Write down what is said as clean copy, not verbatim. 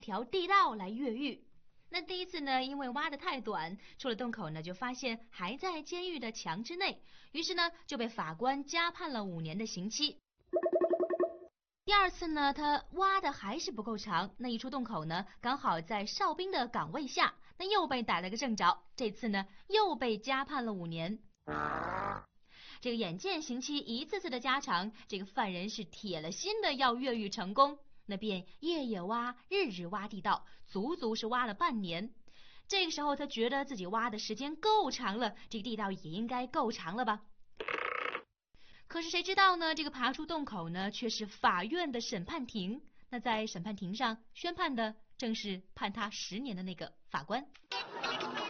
条地道来越狱。那第一次呢，因为挖得太短，出了洞口呢，就发现还在监狱的墙之内，于是呢就被法官加判了5年的刑期。第二次呢，他挖的还是不够长，那一出洞口呢，刚好在哨兵的岗位下，那又被逮了个正着。这次呢，又被加判了5年。这个眼见刑期一次次的加长，这个犯人是铁了心的要越狱成功，那便夜夜挖，日日挖地道，足足是挖了半年。这个时候他觉得自己挖的时间够长了，这个地道也应该够长了吧。可是谁知道呢，这个爬出洞口呢，却是法院的审判庭。那在审判庭上宣判的正是判他10年的那个法官。